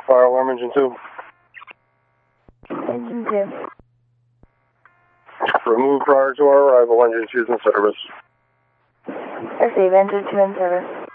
fire alarm engine 2. Engine 2. Remove prior to our arrival, engine 2 is in service. Receive, engine 2 in service.